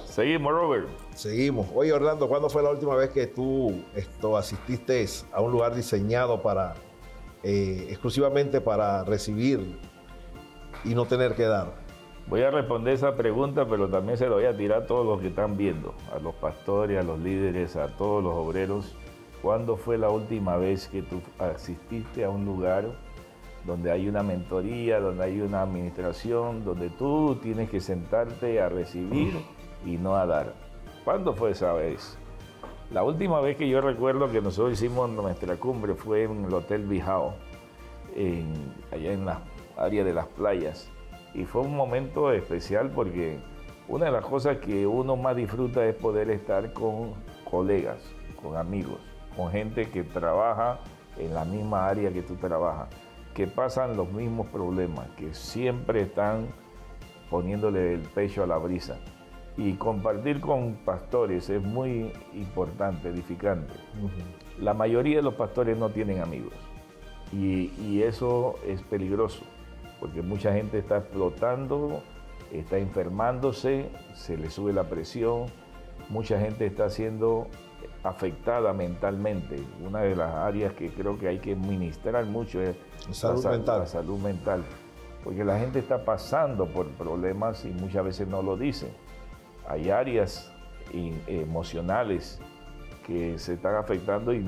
Seguimos, Robert. Seguimos. Oye, Orlando, ¿cuándo fue la última vez que tú asististe a un lugar diseñado para exclusivamente para recibir y no tener que dar? Voy a responder esa pregunta, pero también se lo voy a tirar a todos los que están viendo, a los pastores, a los líderes, a todos los obreros. ¿Cuándo fue la última vez que tú asististe a un lugar donde hay una mentoría, donde hay una administración, donde tú tienes que sentarte a recibir y no a dar? ¿Cuándo fue esa vez? La última vez que yo recuerdo que nosotros hicimos nuestra cumbre fue en el Hotel Bijao, allá en la área de las playas. Y fue un momento especial porque una de las cosas que uno más disfruta es poder estar con colegas, con amigos, con gente que trabaja en la misma área que tú trabajas, que pasan los mismos problemas, que siempre están poniéndole el pecho a la brisa. Y compartir con pastores es muy importante, edificante. La mayoría de los pastores no tienen amigos y eso es peligroso, porque mucha gente está explotando, está enfermándose, se le sube la presión, mucha gente está siendo afectada mentalmente. Una de las áreas que creo que hay que ministrar mucho es la salud mental, porque la gente está pasando por problemas y muchas veces no lo dicen. Hay áreas emocionales que se están afectando y